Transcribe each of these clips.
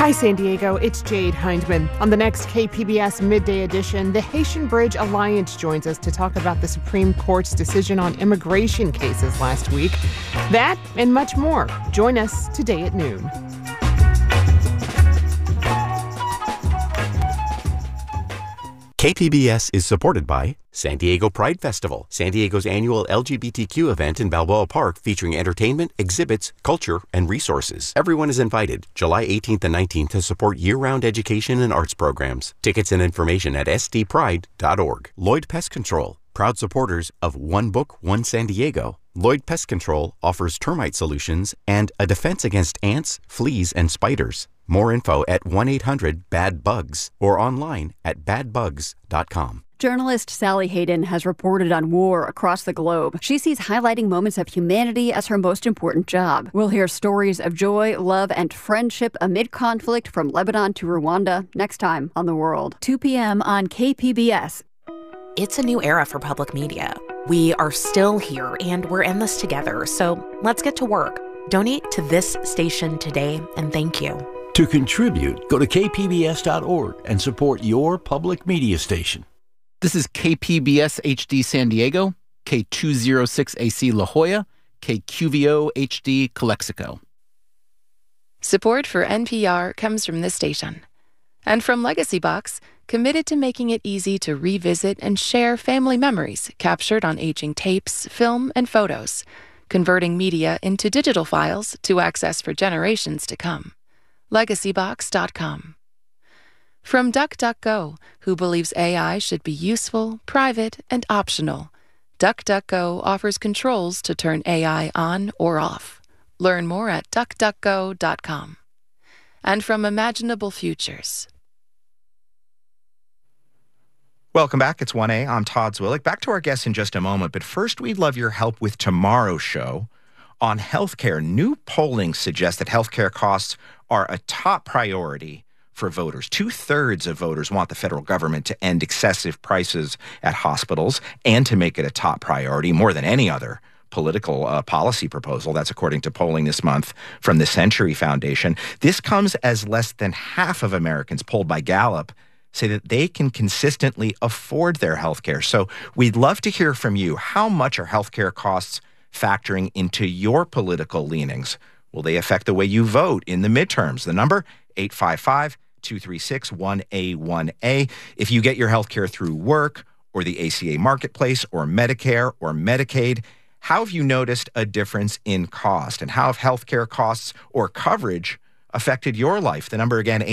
Hi, San Diego. It's Jade Hindman. On the next KPBS Midday Edition, the Haitian Bridge Alliance joins us to talk about the Supreme Court's decision on immigration cases last week. That and much more. Join us today at noon. KPBS is supported by San Diego Pride Festival, San Diego's annual LGBTQ event in Balboa Park featuring entertainment, exhibits, culture, and resources. Everyone is invited July 18th and 19th to support year-round education and arts programs. Tickets and information at sdpride.org. Lloyd Pest Control, proud supporters of One Book, One San Diego. Lloyd Pest Control offers termite solutions and a defense against ants, fleas, and spiders. More info at 1-800-BAD-BUGS or online at badbugs.com. Journalist Sally Hayden has reported on war across the globe. She sees highlighting moments of humanity as her most important job. We'll hear stories of joy, love, and friendship amid conflict from Lebanon to Rwanda next time on The World. 2 p.m. on KPBS. It's a new era for public media. We are still here, and we're in this together, so let's get to work. Donate to this station today, and thank you. To contribute, go to kpbs.org and support your public media station. This is KPBS HD San Diego, K206AC La Jolla, KQVO HD Calexico. Support for NPR comes from this station. And from Legacy Box, committed to making it easy to revisit and share family memories captured on aging tapes, film, and photos, converting media into digital files to access for generations to come. LegacyBox.com. From DuckDuckGo, who believes AI should be useful, private, and optional, DuckDuckGo offers controls to turn AI on or off. Learn more at DuckDuckGo.com. And from Imaginable Futures. Welcome back. It's 1A. I'm Todd Zwillick. Back to our guests in just a moment, but first we'd love your help with tomorrow's show on healthcare. New polling suggests that healthcare costs are a top priority for voters. 2/3 of voters want the federal government to end excessive prices at hospitals and to make it a top priority more than any other political policy proposal. That's according to polling this month from the Century Foundation. This comes as less than half of Americans polled by Gallup say that they can consistently afford their health care. So we'd love to hear from you. How much are health care costs factoring into your political leanings? Will they affect the way you vote in the midterms? The number, 855-236-1A1A. If you get your health care through work or the ACA Marketplace or Medicare or Medicaid, how have you noticed a difference in cost? And how have health care costs or coverage affected your life? The number again,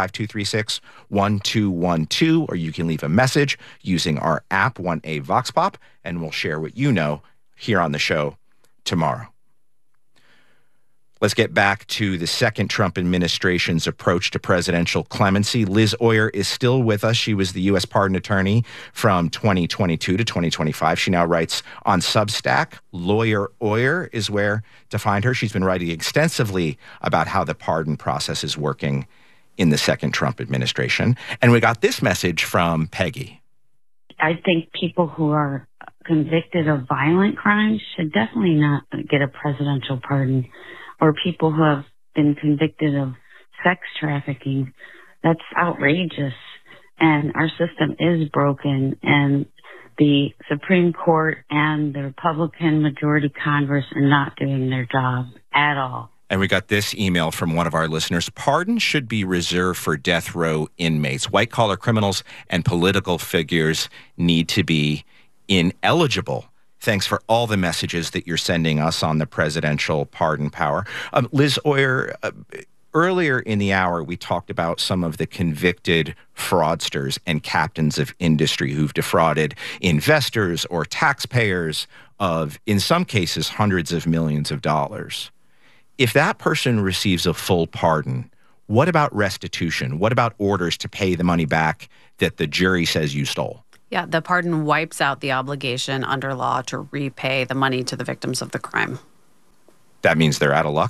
855-236-1212, or you can leave a message using our app, 1A Vox Pop, and we'll share what you know here on the show tomorrow. Let's get back to the second Trump administration's approach to presidential clemency. Liz Oyer is still with us. She was the U.S. pardon attorney from 2022 to 2025. She now writes on Substack. Lawyer Oyer is where to find her. She's been writing extensively about how the pardon process is working in the second Trump administration. And we got this message from Peggy. I think people who are convicted of violent crimes should definitely not get a presidential pardon. Or people who have been convicted of sex trafficking. That's outrageous. And our system is broken. And the Supreme Court and the Republican majority Congress are not doing their job at all. And we got this email from one of our listeners. Pardon should be reserved for death row inmates. White-collar criminals and political figures need to be ineligible. Thanks for all the messages that you're sending us on the presidential pardon power. Liz Oyer, earlier in the hour, we talked about some of the convicted fraudsters and captains of industry who've defrauded investors or taxpayers of, in some cases, hundreds of millions of dollars. If that person receives a full pardon, what about restitution? What about orders to pay the money back that the jury says you stole? Yeah, the pardon wipes out the obligation under law to repay the money to the victims of the crime. That means they're out of luck?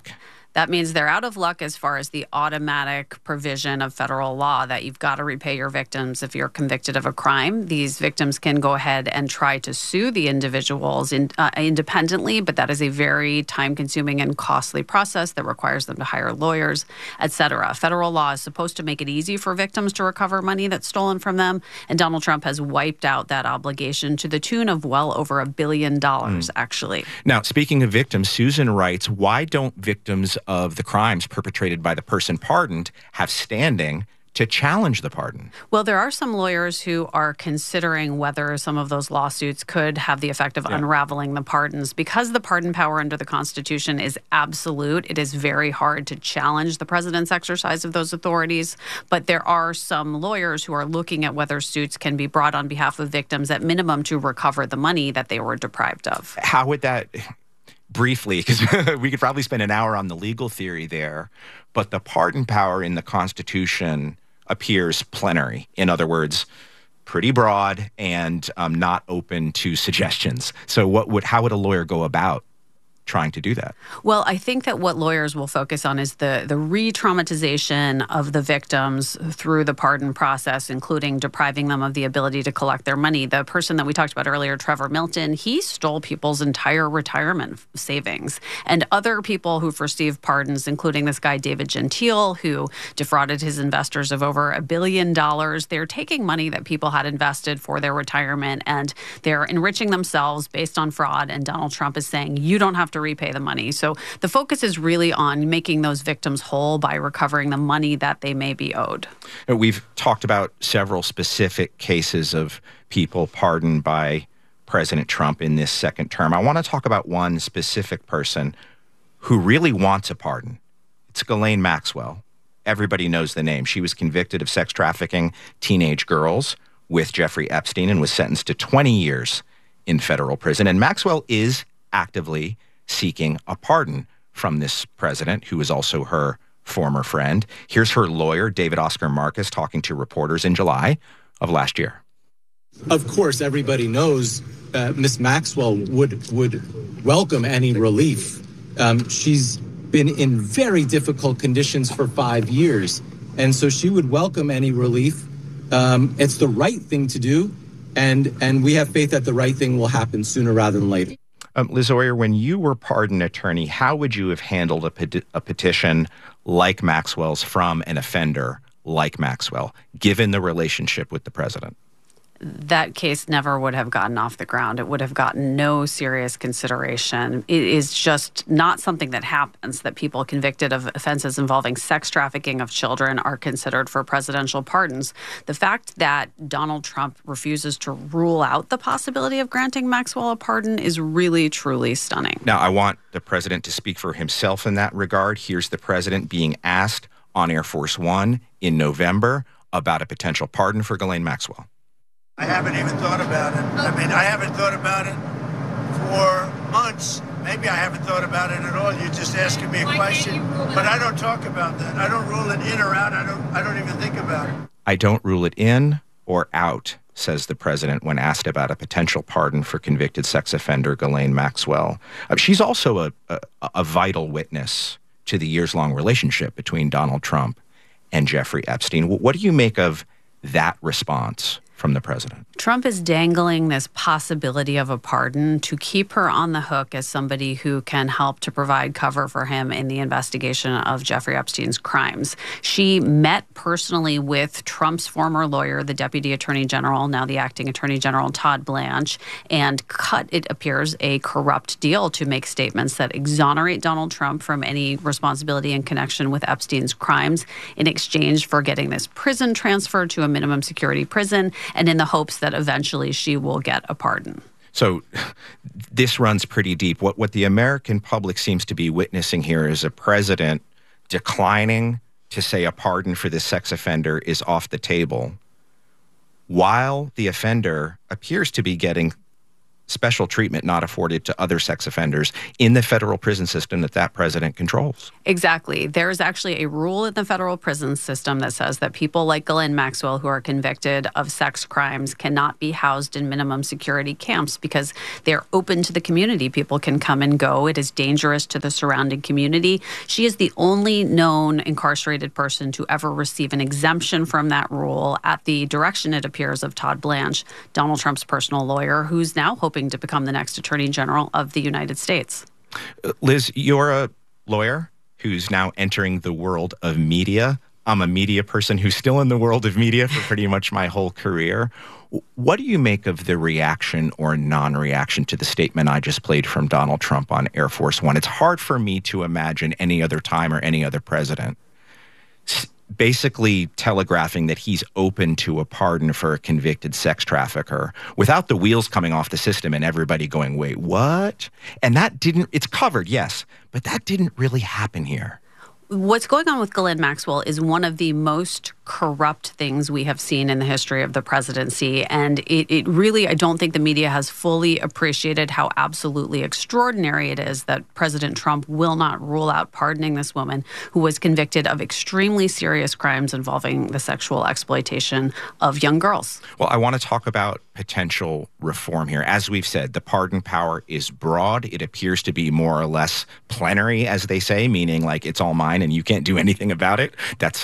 That means they're out of luck as far as the automatic provision of federal law that you've got to repay your victims if you're convicted of a crime. These victims can go ahead and try to sue the individuals independently, but that is a very time-consuming and costly process that requires them to hire lawyers, etc. Federal law is supposed to make it easy for victims to recover money that's stolen from them, and Donald Trump has wiped out that obligation to the tune of well over $1 billion, actually. Now, speaking of victims, Susan writes, why don't victims of the crimes perpetrated by the person pardoned have standing to challenge the pardon? Well, there are some lawyers who are considering whether some of those lawsuits could have the effect of unraveling the pardons. Because the pardon power under the Constitution is absolute, it is very hard to challenge the president's exercise of those authorities. But there are some lawyers who are looking at whether suits can be brought on behalf of victims at minimum to recover the money that they were deprived of. How would that... Briefly, because we could probably spend an hour on the legal theory there, but the pardon power in the Constitution appears plenary. In other words, pretty broad and not open to suggestions. So how would a lawyer go about trying to do that? Well, I think that what lawyers will focus on is the re-traumatization of the victims through the pardon process, including depriving them of the ability to collect their money. The person that we talked about earlier, Trevor Milton, he stole people's entire retirement savings. And other people who've received pardons, including this guy, David Gentile, who defrauded his investors of over $1 billion. They're taking money that people had invested for their retirement, and they're enriching themselves based on fraud. And Donald Trump is saying, you don't have to repay the money. So the focus is really on making those victims whole by recovering the money that they may be owed. We've talked about several specific cases of people pardoned by President Trump in this second term. I want to talk about one specific person who really wants a pardon. It's Ghislaine Maxwell. Everybody knows the name. She was convicted of sex trafficking teenage girls with Jeffrey Epstein and was sentenced to 20 years in federal prison. And Maxwell is actively seeking a pardon from this president, who is also her former friend. Here's her lawyer, David Oscar Marcus, talking to reporters in July of last year. Of course, everybody knows Miss Maxwell would welcome any relief. She's been in very difficult conditions for 5 years, and so she would welcome any relief. It's the right thing to do, and we have faith that the right thing will happen sooner rather than later. Liz Oyer, when you were pardon attorney, how would you have handled a petition like Maxwell's from an offender like Maxwell, given the relationship with the president? That case never would have gotten off the ground. It would have gotten no serious consideration. It is just not something that happens, that people convicted of offenses involving sex trafficking of children are considered for presidential pardons. The fact that Donald Trump refuses to rule out the possibility of granting Maxwell a pardon is really, truly stunning. Now, I want the president to speak for himself in that regard. Here's the president being asked on Air Force One in November about a potential pardon for Ghislaine Maxwell. I haven't even thought about it. I mean, I haven't thought about it for months. Maybe I haven't thought about it at all. You're just asking me a question. But I don't talk about that. I don't rule it in or out. I don't even think about it. I don't rule it in or out, says the president when asked about a potential pardon for convicted sex offender Ghislaine Maxwell. She's also a vital witness to the years-long relationship between Donald Trump and Jeffrey Epstein. What do you make of that response from the president? Trump is dangling this possibility of a pardon to keep her on the hook as somebody who can help to provide cover for him in the investigation of Jeffrey Epstein's crimes. She met personally with Trump's former lawyer, the Deputy Attorney General, now the Acting Attorney General, Todd Blanche, and cut, it appears, a corrupt deal to make statements that exonerate Donald Trump from any responsibility in connection with Epstein's crimes in exchange for getting this prison transferred to a minimum security prison, and in the hopes that eventually she will get a pardon. So this runs pretty deep. What the American public seems to be witnessing here is a president declining to say a pardon for this sex offender is off the table, while the offender appears to be getting special treatment not afforded to other sex offenders in the federal prison system that president controls. Exactly. There's actually a rule in the federal prison system that says that people like Ghislaine Maxwell who are convicted of sex crimes cannot be housed in minimum security camps because they're open to the community. People can come and go. It is dangerous to the surrounding community. She is the only known incarcerated person to ever receive an exemption from that rule at the direction, it appears, of Todd Blanche, Donald Trump's personal lawyer, who's now hoping to become the next Attorney General of the United States. Liz, you're a lawyer who's now entering the world of media. I'm a media person who's still in the world of media for pretty much my whole career. What do you make of the reaction or non-reaction to the statement I just played from Donald Trump on Air Force One? It's hard for me to imagine any other time or any other president basically telegraphing that he's open to a pardon for a convicted sex trafficker without the wheels coming off the system and everybody going, wait, what? And it's covered, yes, but that didn't really happen here. What's going on with Ghislaine Maxwell is one of the most corrupt things we have seen in the history of the presidency. And it really, I don't think the media has fully appreciated how absolutely extraordinary it is that President Trump will not rule out pardoning this woman who was convicted of extremely serious crimes involving the sexual exploitation of young girls. Well, I want to talk about potential reform here. As we've said, the pardon power is broad. It appears to be more or less plenary, as they say, meaning like it's all mine and you can't do anything about it. That's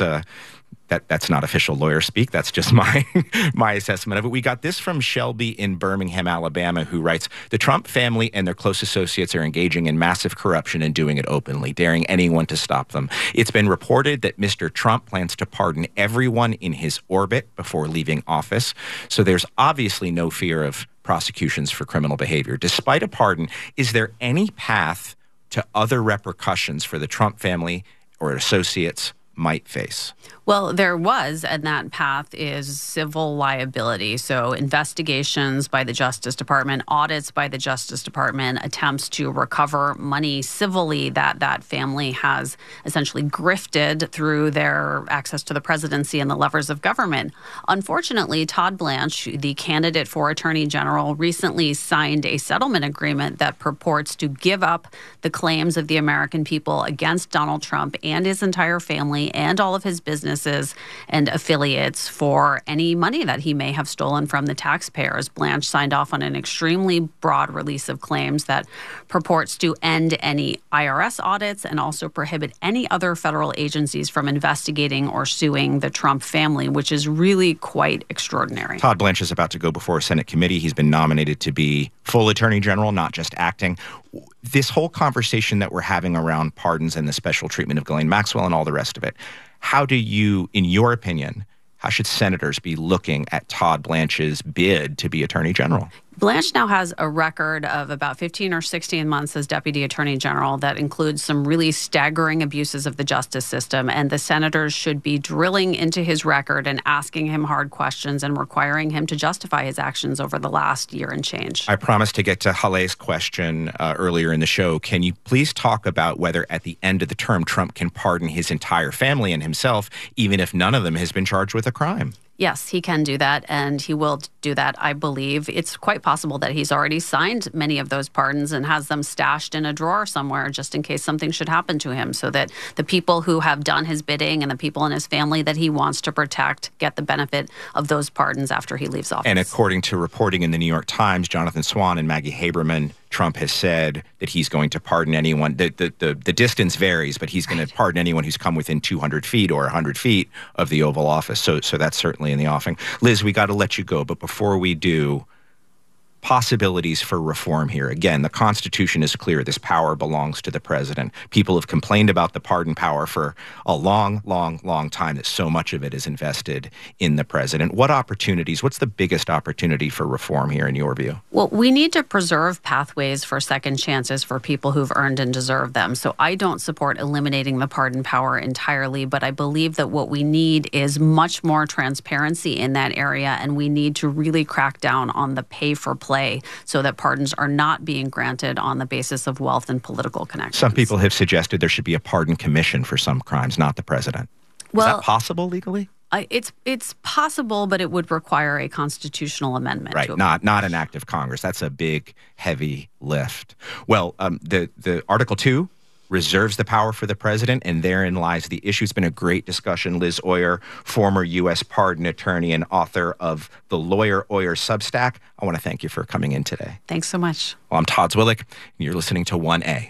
not official lawyer speak. That's just my assessment of it. We got this from Shelby in Birmingham, Alabama, who writes, the Trump family and their close associates are engaging in massive corruption and doing it openly, daring anyone to stop them. It's been reported that Mr. Trump plans to pardon everyone in his orbit before leaving office. So there's obviously no fear of prosecutions for criminal behavior. Despite a pardon, is there any path to other repercussions for the Trump family or associates might face? Well, there was, and that path is civil liability. So investigations by the Justice Department, audits by the Justice Department, attempts to recover money civilly that family has essentially grifted through their access to the presidency and the levers of government. Unfortunately, Todd Blanche, the candidate for Attorney General, recently signed a settlement agreement that purports to give up the claims of the American people against Donald Trump and his entire family and all of his businesses and affiliates for any money that he may have stolen from the taxpayers. Blanche signed off on an extremely broad release of claims that purports to end any IRS audits and also prohibit any other federal agencies from investigating or suing the Trump family, which is really quite extraordinary. Todd Blanche is about to go before a Senate committee. He's been nominated to be full Attorney General, not just acting. This whole conversation that we're having around pardons and the special treatment of Ghislaine Maxwell and all the rest of it, how do you, in your opinion, how should senators be looking at Todd Blanche's bid to be Attorney General? Blanche now has a record of about 15 or 16 months as Deputy Attorney General that includes some really staggering abuses of the justice system, and the senators should be drilling into his record and asking him hard questions and requiring him to justify his actions over the last year and change. I promised to get to Hale's question earlier in the show. Can you please talk about whether at the end of the term Trump can pardon his entire family and himself, even if none of them has been charged with a crime? Yes, he can do that, and he will do that, I believe. It's quite possible that he's already signed many of those pardons and has them stashed in a drawer somewhere just in case something should happen to him, so that the people who have done his bidding and the people in his family that he wants to protect get the benefit of those pardons after he leaves office. And according to reporting in the New York Times, Jonathan Swan and Maggie Haberman, Trump has said that he's going to pardon anyone. The distance varies, but he's going to pardon anyone who's come within 200 feet or 100 feet of the Oval Office. So that's certainly in the offing. Liz, we got to let you go. But before we do, possibilities for reform here. Again, the Constitution is clear. This power belongs to the president. People have complained about the pardon power for a long, long, long time, that so much of it is invested in the president. What's the biggest opportunity for reform here in your view? Well, we need to preserve pathways for second chances for people who've earned and deserve them. So I don't support eliminating the pardon power entirely, but I believe that what we need is much more transparency in that area, and we need to really crack down on the pay for play so that pardons are not being granted on the basis of wealth and political connections. Some people have suggested there should be a pardon commission for some crimes, not the president. Is that possible legally? It's possible, but it would require a constitutional amendment. Right, not an act of Congress. That's a big, heavy lift. Well, the Article 2 reserves the power for the president, and therein lies the issue. It's been a great discussion. Liz Oyer, former U.S. pardon attorney and author of the Lawyer Oyer Substack. I want to thank you for coming in today. Thanks so much. Well, I'm Todd Zwillich, and you're listening to 1A.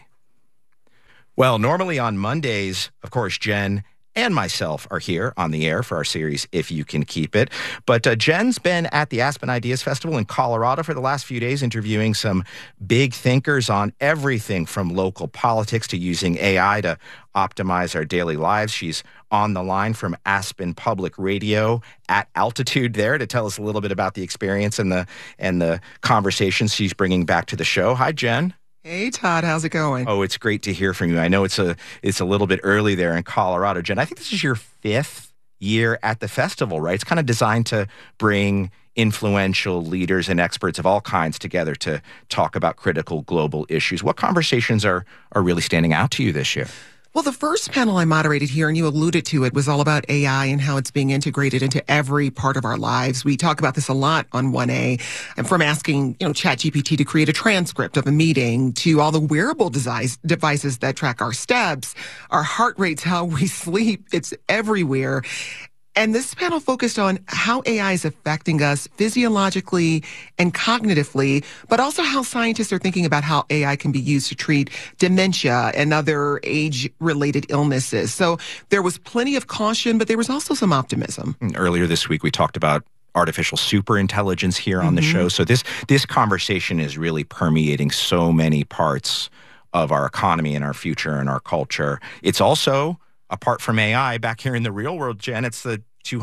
Well, normally on Mondays, of course, Jen and myself are here on the air for our series, If You Can Keep It. But Jen's been at the Aspen Ideas Festival in Colorado for the last few days, interviewing some big thinkers on everything from local politics to using AI to optimize our daily lives. She's on the line from Aspen Public Radio at altitude there to tell us a little bit about the experience and the conversations she's bringing back to the show. Hi, Jen. Hey, Todd. How's it going? Oh, it's great to hear from you. I know it's a little bit early there in Colorado. Jen, I think this is your 5th year at the festival, right? It's kind of designed to bring influential leaders and experts of all kinds together to talk about critical global issues. What conversations are really standing out to you this year? Well, the first panel I moderated here, and you alluded to it, was all about AI and how it's being integrated into every part of our lives. We talk about this a lot on 1A, and from asking, ChatGPT to create a transcript of a meeting to all the wearable devices that track our steps, our heart rates, how we sleep. It's everywhere. And this panel focused on how AI is affecting us physiologically and cognitively, but also how scientists are thinking about how AI can be used to treat dementia and other age-related illnesses. So there was plenty of caution, but there was also some optimism. Earlier this week, we talked about artificial superintelligence here on the show. So this conversation is really permeating so many parts of our economy and our future and our culture. It's also, apart from AI, back here in the real world, Jen, it's the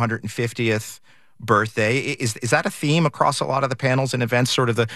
250th birthday. Is that a theme across a lot of the panels and events, sort of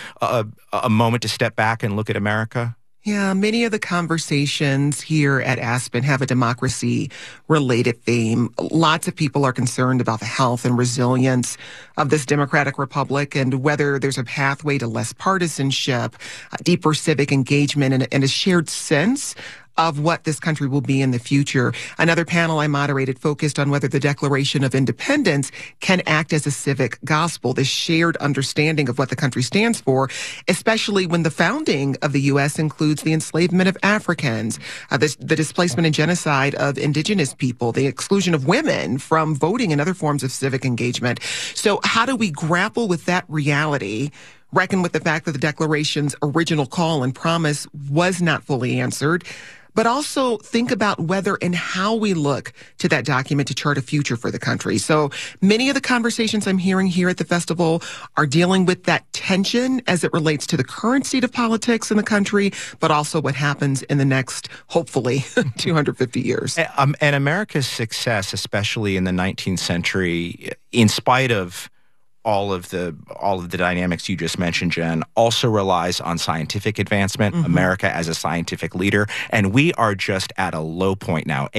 a moment to step back and look at America? Yeah, many of the conversations here at Aspen have a democracy-related theme. Lots of people are concerned about the health and resilience of this democratic republic and whether there's a pathway to less partisanship, deeper civic engagement, and a shared sense of what this country will be in the future. Another panel I moderated focused on whether the Declaration of Independence can act as a civic gospel, this shared understanding of what the country stands for, especially when the founding of the U.S. includes the enslavement of Africans, the displacement and genocide of indigenous people, the exclusion of women from voting and other forms of civic engagement. So how do we grapple with that reality, reckon with the fact that the Declaration's original call and promise was not fully answered, but also think about whether and how we look to that document to chart a future for the country. So many of the conversations I'm hearing here at the festival are dealing with that tension as it relates to the current state of politics in the country, but also what happens in the next, hopefully, 250 years. And America's success, especially in the 19th century, in spite of all of the dynamics you just mentioned, Jen, also relies on scientific advancement, America as a scientific leader. And we are just at a low point now,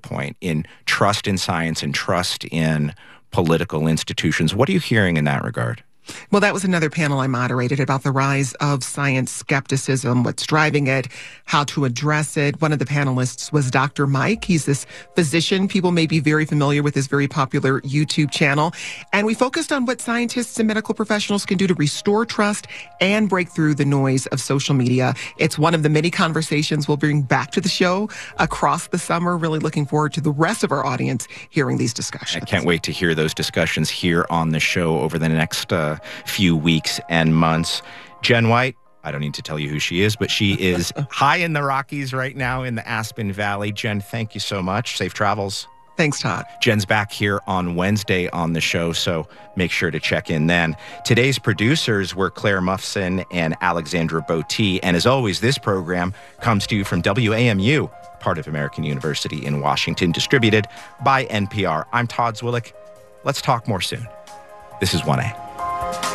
in trust in science and trust in political institutions. What are you hearing in that regard? Well, that was another panel I moderated about the rise of science skepticism, what's driving it, how to address it. One of the panelists was Dr. Mike. He's this physician. People may be very familiar with his very popular YouTube channel. And we focused on what scientists and medical professionals can do to restore trust and break through the noise of social media. It's one of the many conversations we'll bring back to the show across the summer. Really looking forward to the rest of our audience hearing these discussions. I can't wait to hear those discussions here on the show over the next few weeks and months. Jen White, I don't need to tell you who she is, but she is high in the Rockies right now in the Aspen Valley. Jen, thank you so much. Safe travels. Thanks, Todd. Jen's back here on Wednesday on the show, so make sure to check in then. Today's producers were Claire Muffson and Alexandra Botti. And as always, this program comes to you from WAMU, part of American University in Washington, distributed by NPR. I'm Todd Zwillich. Let's talk more soon. This is 1A.